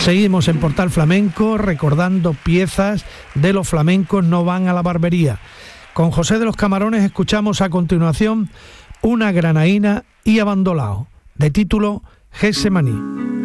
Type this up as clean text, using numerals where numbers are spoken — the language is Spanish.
Seguimos en Portal Flamenco recordando piezas de Los Flamencos No Van a la Barbería. Con José de los Camarones escuchamos a continuación Una granaína y abandolao, de título Getsemaní.